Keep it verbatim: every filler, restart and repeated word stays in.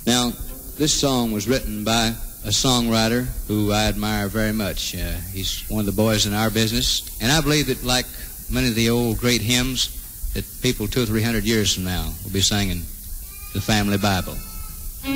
Now, this song was written by a songwriter who I admire very much. Uh, he's one of the boys in our business. And I believe that, like many of the old great hymns, that people two or three hundred years from now will be singing the family Bible.